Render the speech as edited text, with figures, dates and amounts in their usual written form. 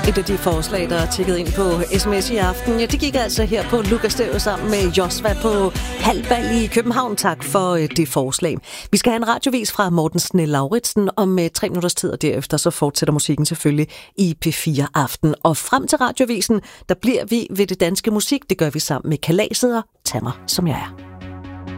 Et af de forslag, der er tækket ind på sms i aften, ja, det gik altså her på Lukas Stæv sammen med Josva på Halbal i København. Tak for det forslag. Vi skal have en radiovis fra Morten Snell-Lauritsen om 3 minutters tid, og derefter så fortsætter musikken selvfølgelig i P4 Aften. Og frem til radiovisen, der bliver vi ved det danske musik. Det gør vi sammen med Kalaset og Tag mig, som jeg er.